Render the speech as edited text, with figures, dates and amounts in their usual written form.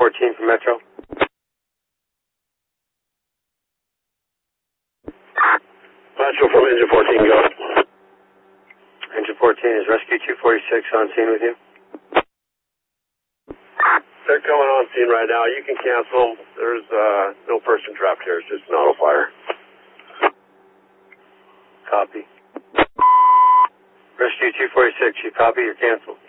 14 from Metro. Metro from Engine 14, go. Engine 14, is Rescue 246 on scene with you? They're coming on scene right now. You can cancel. There's no person trapped here. It's just an auto fire. Copy. Rescue 246, you copy or cancel?